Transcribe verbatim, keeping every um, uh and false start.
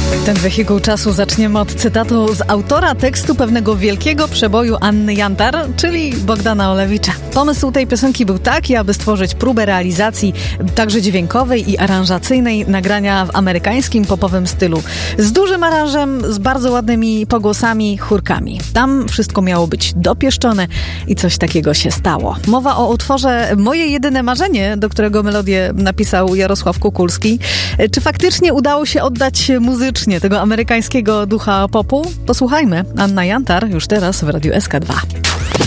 Ten wehikuł czasu zaczniemy od cytatu z autora tekstu pewnego wielkiego przeboju Anny Jantar, czyli Bogdana Olewicza. Pomysł tej piosenki był taki, aby stworzyć próbę realizacji także dźwiękowej i aranżacyjnej nagrania w amerykańskim popowym stylu. Z dużym aranżem, z bardzo ładnymi pogłosami, chórkami. Tam wszystko miało być dopieszczone i coś takiego się stało. Mowa o utworze Moje jedyne marzenie, do którego melodię napisał Jarosław Kukulski. Czy faktycznie udało się oddać muzycznie tego amerykańskiego ducha popu? Posłuchajmy. Anna Jantar już teraz w Radiu S K dwa.